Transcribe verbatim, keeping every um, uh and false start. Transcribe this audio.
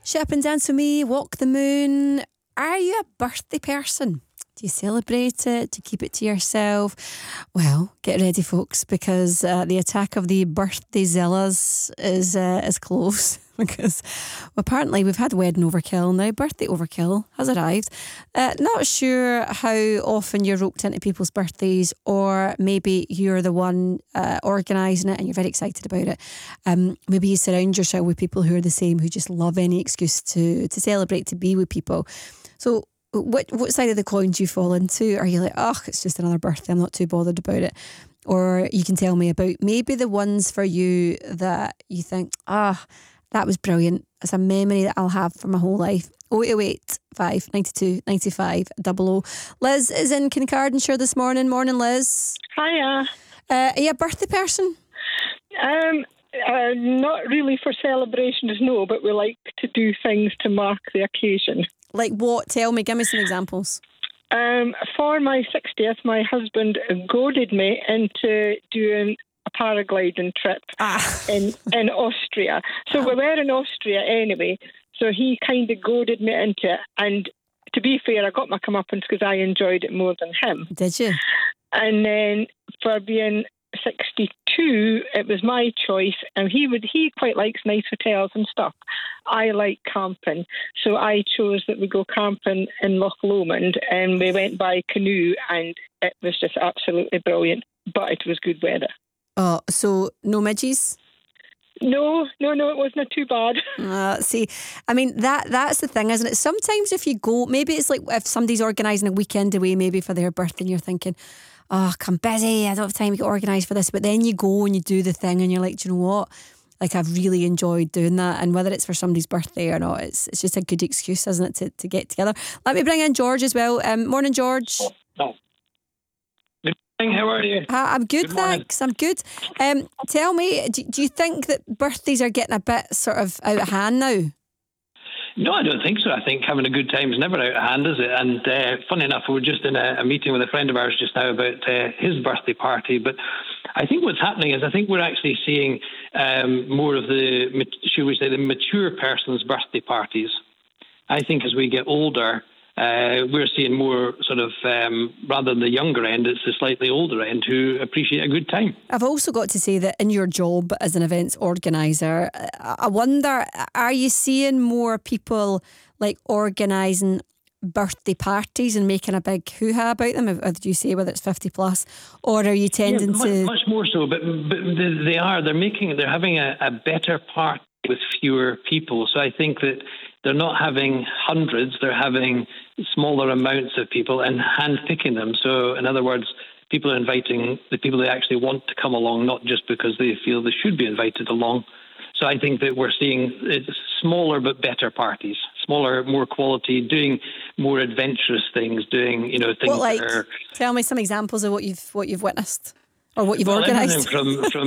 Shut Up and Dance With Me, Walk the Moon. Are you a birthday person? Do you celebrate it? Do you keep it to yourself? Well, get ready, folks, because uh, the attack of the birthday zillas is uh, is close. Because apparently we've had wedding overkill, now birthday overkill has arrived. Uh, not sure how often you're roped into people's birthdays, or maybe you're the one uh, organising it and you're very excited about it. Um, maybe you surround yourself with people who are the same, who just love any excuse to to celebrate, to be with people. So what what side of the coin do you fall into? Are you like, oh, it's just another birthday, I'm not too bothered about it? Or you can tell me about maybe the ones for you that you think, ah, oh, that was brilliant. It's a memory that I'll have for my whole life. oh eight oh eight, five nine two, nine five double oh. Liz is in Kincardineshire this morning. Morning, Liz. Hiya. Uh, are you a birthday person? Um, uh, not really for celebrations, no, but we like to do things to mark the occasion. Like what? Tell me, give me some examples. Um, for my sixtieth, my husband goaded me into doing a paragliding trip ah. in, in Austria. So oh. we were in Austria anyway, so he kind of goaded me into it. And to be fair, I got my comeuppance because I enjoyed it more than him. Did you? And then for being sixty-two, it was my choice, and he would he quite likes nice hotels and stuff. I like camping, so I chose that we go camping in Loch Lomond, and we went by canoe, and it was just absolutely brilliant. But it was good weather. Oh, so no midges? No, no, no, it wasn't too bad. Uh, see, I mean, that that's the thing, isn't it? Sometimes if you go, maybe it's like if somebody's organising a weekend away, maybe for their birthday, and you're thinking, oh, I'm busy, I don't have time to get organised for this. But then you go and you do the thing and you're like, do you know what? Like, I've really enjoyed doing that. And whether it's for somebody's birthday or not, it's it's just a good excuse, isn't it, to, to get together. Let me bring in George as well. Um, morning, George. Oh, no. Good morning, how are you? Hi, I'm good, good thanks. I'm good. Um, tell me, do, do you think that birthdays are getting a bit sort of out of hand now? No, I don't think so. I think having a good time is never out of hand, is it? And uh, funny enough, we were just in a, a meeting with a friend of ours just now about uh, his birthday party. But I think what's happening is I think we're actually seeing um, more of the, should we say, the mature person's birthday parties. I think as we get older, uh, we're seeing more sort of, um, rather than the younger end, it's the slightly older end who appreciate a good time. I've also got to say that in your job as an events organiser, I wonder, are you seeing more people like organising birthday parties and making a big hoo-ha about them, as you say, whether it's fifty plus, or are you tending yeah, much, to... Much more so, but, but they are, they're making, they're having a, a better party with fewer people. So I think that they're not having hundreds, they're having smaller amounts of people and hand-picking them. So, in other words, people are inviting the people they actually want to come along, not just because they feel they should be invited along. So I think that we're seeing smaller but better parties, smaller, more quality, doing more adventurous things, doing, you know, things what, like, that are... Tell me some examples of what you've what you've witnessed or what you've well, organised. From, from